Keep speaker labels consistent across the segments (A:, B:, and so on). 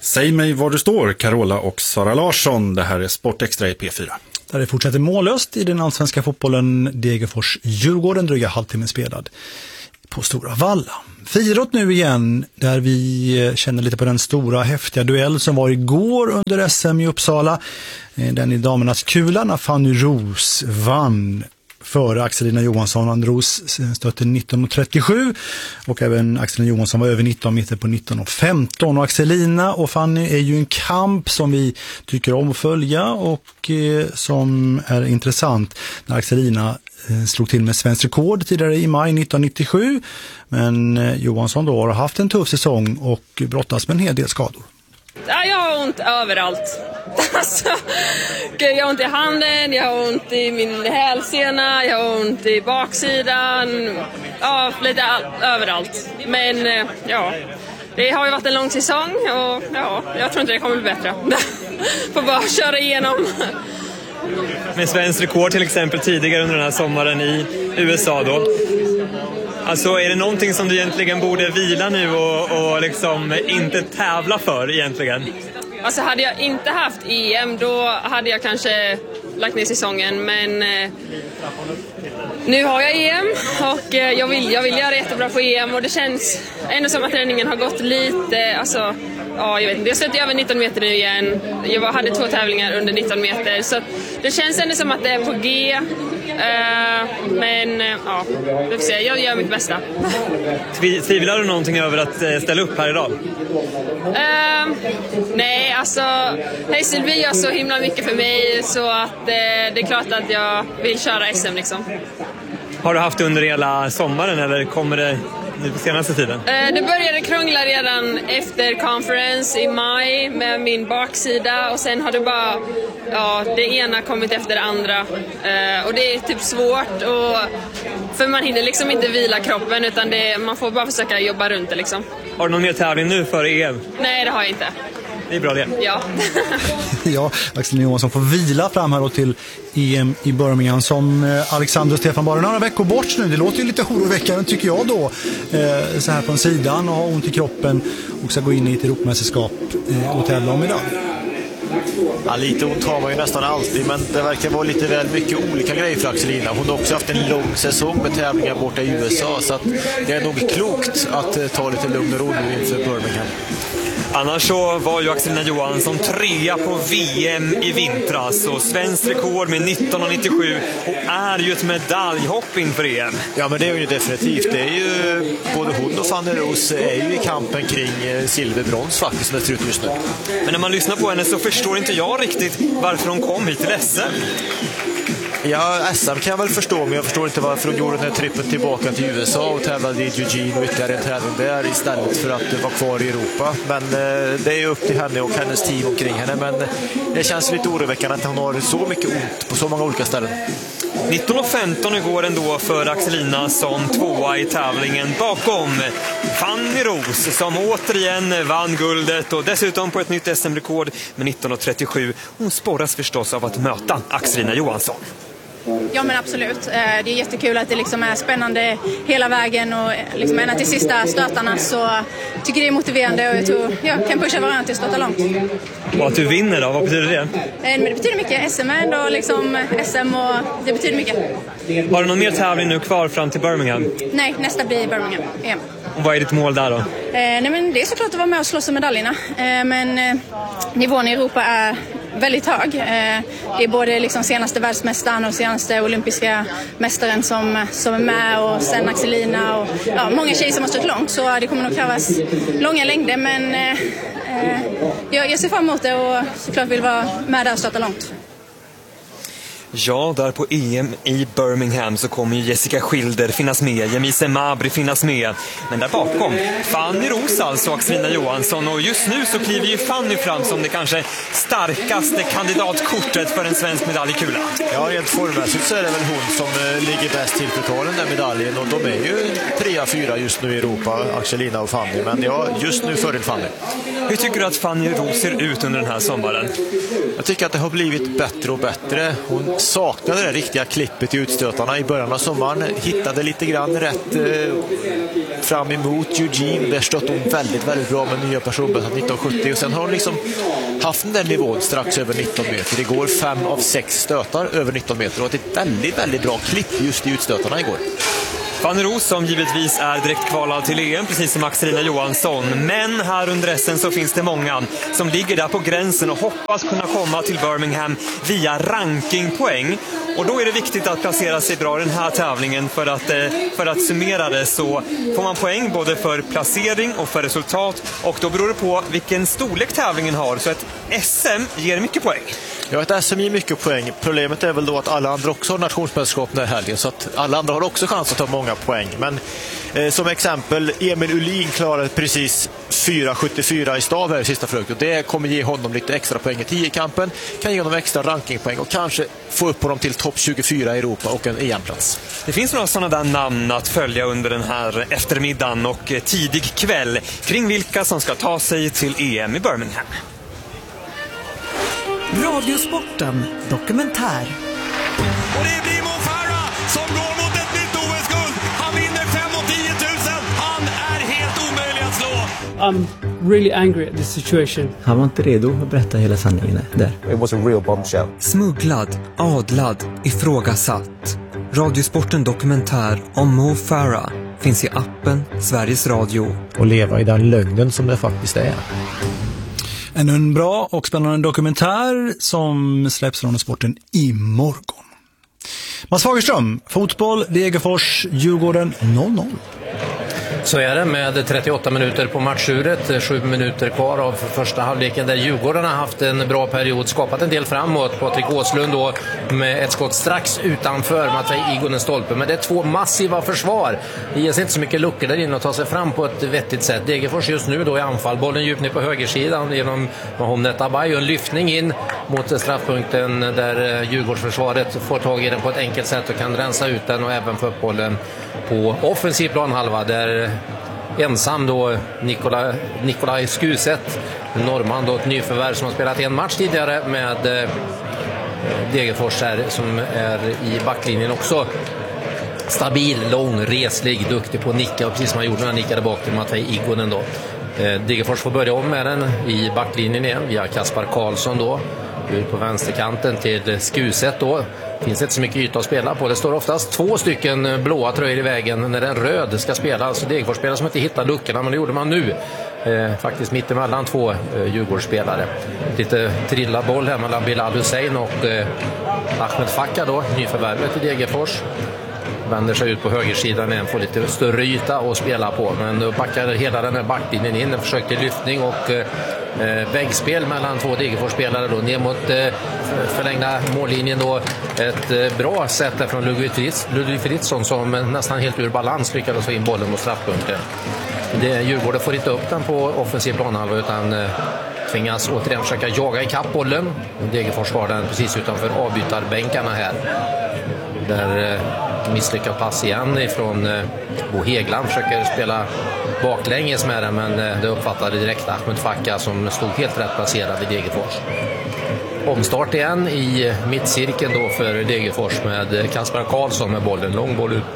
A: Säg mig var du står, Carola och Sara Larsson. Det här är Sportextra i P4.
B: Där det fortsätter mållöst i den allsvenska fotbollen. Degerfors-Djurgården, dryga halvtimme spelad på Stora Valla. Firat nu igen, där vi känner lite på den stora häftiga duell som var igår under SM i Uppsala. Den i damernas kula när Fanny Roos vann före Axelina Johansson. Fanny Roos stötte 19.37 och även Axelina Johansson var över 19 meter på 19.15. Och Axelina och Fanny är ju en kamp som vi tycker om att följa och som är intressant när Axelina slog till med svensk rekord tidigare i maj 1997. Men Johansson då har haft en tuff säsong och brottas med en hel del skador.
C: Ja, jag har ont överallt. Alltså, jag har ont i handen, jag har ont i min hälsena, jag har ont i baksidan. Ja, lite överallt. Men ja, det har ju varit en lång säsong och ja, jag tror inte det kommer bli bättre. Får bara köra igenom.
D: Med svensk rekord till exempel tidigare under den här sommaren i USA då. Alltså är det någonting som du egentligen borde vila nu och liksom inte tävla för egentligen?
C: Alltså hade jag inte haft EM då hade jag kanske lagt ner säsongen, men nu har jag EM och jag vill göra jättebra på EM och det känns ändå som att träningen har gått lite, alltså ja, jag vet inte. Jag stötte över 19 meter nu igen. Jag hade 2 tävlingar under 19 meter. Så det känns ändå som att det är på G. Men ja, det får se. Jag gör mitt bästa.
D: Tvivlar du någonting över att ställa upp här idag?
C: Nej, alltså Hässelby gör så himla mycket för mig så att det är klart att jag vill köra SM liksom.
D: Har du haft det under hela sommaren eller kommer det nu på senaste tiden?
C: Det började krångla redan efter conference i maj med min baksida och sen har det bara det ena kommit efter det andra och det är typ svårt och för man hinner liksom inte vila kroppen utan man får bara försöka jobba runt det liksom. Har du
D: någon mer tävling nu för EM?
C: Nej, det har jag inte.
D: Det är bra det.
C: Ja.
B: Ja, Axelina Johansson får vila fram här då till EM i Birmingham som Alexander och Stefan bara några veckor bort nu. Det låter ju lite oroväckande tycker jag då. Så här från sidan och ha ont i kroppen och ska gå in i ett Europamästerskap och tävla om medalj.
E: Ja, lite ont har man ju nästan alltid, men det verkar vara lite väl mycket olika grejer för Axelina. Hon har också haft en lång säsong med tävlingar borta i USA, så att det är nog klokt att ta lite lugn och ro nu inför Birmingham.
D: Annars så var ju Axelina Johansson 3 på VM i vintras och svensk rekord med 19.97 och är ju ett medaljhopp inför EM.
E: Ja, men det är ju definitivt. Det är ju både hon och Fanny Roos är ju i kampen kring silverbrons faktiskt som det ser ut just nu.
D: Men när man lyssnar på henne så förstår inte jag riktigt varför hon kom hit till SM.
E: Ja, SM kan jag väl förstå, men jag förstår inte varför de gjorde den här trippen tillbaka till USA och tävlade i Eugene och ytterligare en tävling där istället för att vara kvar i Europa. Men det är upp till henne och hennes team omkring henne, men det känns lite oroväckande att hon har så mycket ont på så många olika ställen.
D: 19.15 igår ändå för Axelina som 2:a i tävlingen bakom Fanny Roos som återigen vann guldet och dessutom på ett nytt SM-rekord med 19.37. Hon sporras förstås av att möta Axelina Johansson.
F: Ja, men absolut. Det är jättekul att det liksom är spännande hela vägen och liksom ända till sista stötarna, så tycker det är motiverande och jag tror jag kan pusha varandra till att stöta långt.
D: Och att du vinner då, vad betyder det?
F: Men det betyder mycket. SM är ändå liksom SM och det betyder mycket.
D: Har du någon mer tävling nu kvar fram till Birmingham?
F: Nej, nästa blir Birmingham. Ja.
D: Och vad är ditt mål där då?
F: Nej, men det är såklart att vara med och slåss om medaljerna. Men nivån i Europa är väldigt hög. Det är både liksom senaste världsmästaren och senaste olympiska mästaren som är med och sen Axelina och många tjejer som har stått långt, så det kommer nog krävas långa längder, men jag ser fram emot det och såklart vill vara med där och starta långt.
D: Ja, där på EM i Birmingham så kommer ju Jessica Schilder finnas med, Jemise Mabry finnas med. Men där bakom, Fanny Roos alltså och Axelina Johansson. Och just nu så kliver ju Fanny fram som det kanske starkaste kandidatkortet för en svensk medalj i kula.
E: Ja, rent formmässigt så är det väl hon som ligger bäst till för att ta den där medaljen. Och de är ju 3-4 just nu i Europa, Axelina och Fanny. Men ja, just nu fördel Fanny.
D: Hur tycker du att Fanny Roos ser ut under den här sommaren?
E: Jag tycker att det har blivit bättre och bättre. Hon saknade det riktiga klippet i utstötarna i början av sommaren. Hittade lite grann rätt fram emot Eugene. Där stötte hon väldigt, väldigt bra med nya personbästar 1970. Och sen har hon liksom haft den där nivån strax över 19 meter. Det går 5 av 6 stötar över 19 meter. Och ett väldigt, väldigt bra klipp just i utstötarna igår.
D: Fanny Roos som givetvis är direkt kvalad till EM, precis som Axelina Johansson. Men här under SM så finns det många som ligger där på gränsen och hoppas kunna komma till Birmingham via rankingpoäng. Och då är det viktigt att placera sig bra i den här tävlingen för att summera det, så får man poäng både för placering och för resultat. Och då beror det på vilken storlek tävlingen har, så ett SM ger mycket poäng.
E: Ja, ett SM ger mycket poäng. Problemet är väl då att alla andra också har nationsmästerskap den här helgen, så att alla andra har också chans att ta många poäng. Men som exempel, Emil Ullin klarade precis 4,74 i stav här i sista försöket. Det kommer ge honom lite extra poäng i 10-kampen, kan ge honom extra rankingpoäng och kanske få upp honom till topp 24 i Europa och en EM-plats.
D: Det finns några sådana där namn att följa under den här eftermiddagen och tidig kväll kring vilka som ska ta sig till EM i Birmingham.
G: Radiosporten dokumentär.
H: Och det blir Mo Farah som går mot ett nytt OS-guld. Han vinner 5 och 10 000. Han är helt omöjlig att slå.
I: I'm really angry at this situation.
J: Han var inte redo att berätta hela sanningen där.
K: It was a real bombshell.
L: Smugglad, adlad, ifrågasatt. Radiosporten dokumentär om Mo Farah finns i appen Sveriges Radio.
K: Och leva i den lögnen som det faktiskt är.
B: Ännu en bra och spännande dokumentär som släpps från sporten imorgon. Mats Fagerström, fotboll, Degerfors, Djurgården 0-0.
M: Så är det med 38 minuter på matchuret, 7 minuter kvar av första halvleken där Djurgården har haft en bra period, skapat en del framåt. Patrik Åslund då med ett skott strax utanför Matvej Igonens stolpe, men det är 2 massiva försvar. Det ges inte så mycket luckor där inne att ta sig fram på ett vettigt sätt. Degerfors just nu då i anfall, bollen djupt ner på högersidan genom Mohamed Abay och en lyftning in mot straffpunkten där Djurgårdsförsvaret får tag i den på ett enkelt sätt och kan rensa ut den och även få upp bollen på offensiv planhalva där ensam då Nikolaj Skuset, norrman då, ett nyförvärv som har spelat en match tidigare med Degerfors här, som är i backlinjen också. Stabil, lång, reslig, duktig på att nicka, och precis som han gjorde när han nickade bak till Matvej Igonen då. Degerfors får börja om med den i backlinjen igen via Kaspar Karlsson då. Ut på vänsterkanten till Skuset då. Finns inte så mycket yta att spela på. Det står oftast 2 stycken blåa tröjor i vägen när en röd ska spela. Alltså Degerfors-spelare som inte hittar luckorna, men det gjorde man nu. Faktiskt mitt emellan 2 Djurgårdsspelare. Lite trilla boll här mellan Bilal Hussein och Ahmed Fakka då, nyförvärvet i Degerfors. Vänder sig ut på högersidan igen, får lite större yta att spela på, men då backar hela den här backlinjen in. Försökte lyftning och väggspel mellan 2 Degerfors-spelare då ner mot förlängda mållinjen då. Ett bra sätt där från Ludvig Fritzson som nästan helt ur balans lyckades få in bollen mot straffpunkten. Djurgården får inte upp den på offensiv planhalva utan tvingas återigen försöka jaga i kapp bollen. Degerfors var den precis utanför avbytarbänkarna här. Där misslyckad pass igen ifrån Bo Hegland, försöker spela baklänges med den, men det uppfattade direkt Ahmed Fakka som stod helt rätt placerad i Degerfors. Omstart igen i mittcirkeln då för Degerfors med Kaspar Karlsson med bollen, lång boll ut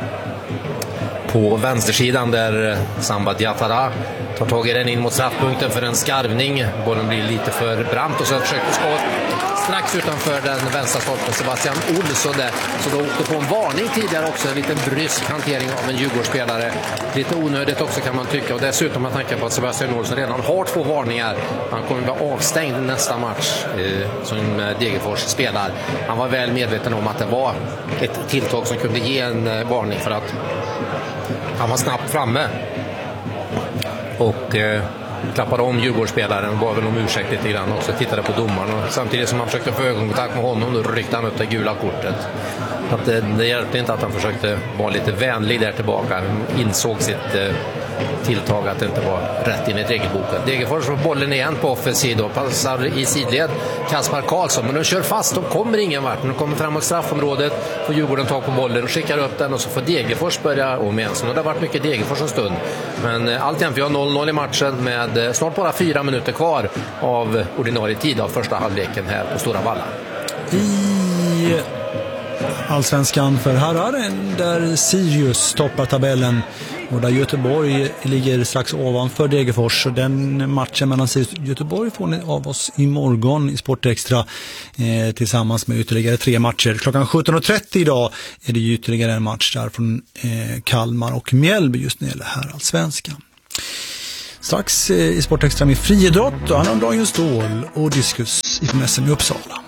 M: på vänstersidan där Samba Diatara tar tag i den in mot straffpunkten för en skarvning. Bollen blir lite för brant och så försöker skott strax utanför den vänstra stolpen Sebastian Olsson där. Så då åkte på en varning tidigare också, en liten brysk hantering av en Djurgårdsspelare. Lite onödigt också kan man tycka, och dessutom man tänker på att Sebastian Olsson redan har 2 varningar. Han kommer att vara avstängd nästa match som Degerfors spelar. Han var väl medveten om att det var ett tilltag som kunde ge en varning för att han var snabbt framme och klappade om Djurgårdsspelaren och var väl om ursäkt lite grann också, tittade på domaren och samtidigt som han försökte få ögonkontakt med honom då ryckte han upp det gula kortet. Att det hjälpte inte att han försökte vara lite vänlig där tillbaka. Han insåg sitt tilltag att det inte var rätt in i regelboken. Degerfors får bollen igen på offensiv och passar i sidled Kaspar Karlsson, men de kör fast, de kommer ingen vart. De kommer framåt straffområdet, får Djurgården tag på bollen och skickar upp den och så får Degerfors börja om igen. Så det har varit mycket Degerfors en stund. Men alltjämt vi har 0-0 i matchen med snart bara 4 minuter kvar av ordinarie tid av första halvleken här på Stora Valla.
B: I i Allsvenskan för herrar där Sirius toppar tabellen och där Göteborg ligger strax ovanför Degerfors. Och den matchen mellan Sirius och Göteborg får ni av oss imorgon i Sportextra tillsammans med ytterligare 3 matcher. Klockan 17.30 idag är det ytterligare en match där från Kalmar och Mjällby just när det gäller herrallsvenskan. Strax i Sportextra med friidrott och Anna Dagens Stål och diskus ifrån SM i Uppsala.